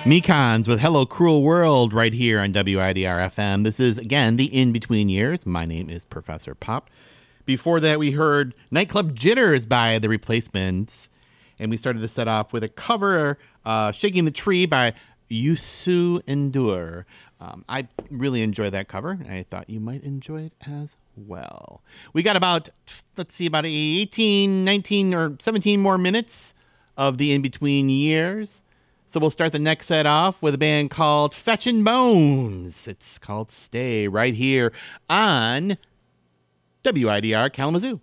Mekons with Hello Cruel World right here on WIDR FM. This is, again, the In Between Years. My name is Professor Pop. Before that, we heard Nightclub Jitters by The Replacements. And we started the set off with a cover, Shaking the Tree by Yusu Endure. I really enjoyed that cover. I thought you might enjoy it as well. We got about 18, 19, or 17 more minutes of the In Between Years. So we'll start the next set off with a band called Fetchin' Bones. It's called Stay right here on WIDR Kalamazoo.